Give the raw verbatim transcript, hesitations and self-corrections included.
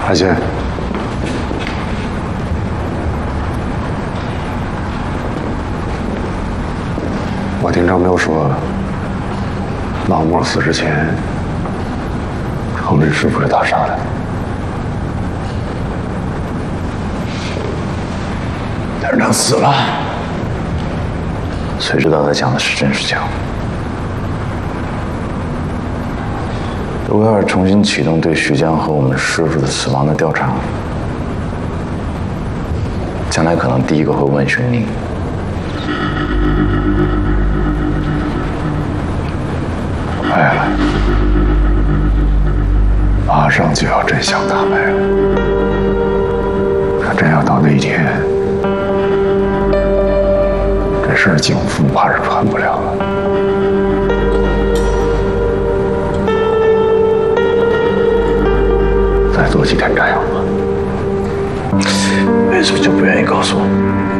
阿金，我听张彪说，老莫死之前，程振师傅是他杀的。但是他死了。 谁知道他讲的是真是假？如果要是重新启动对徐江和我们师傅的死亡的调查，将来可能第一个会问询你。 快了，马上就要真相大白了。可真要到那一天，这事儿警府怕是传不了了。再做几天这样吧。 为什么就不愿意告诉我？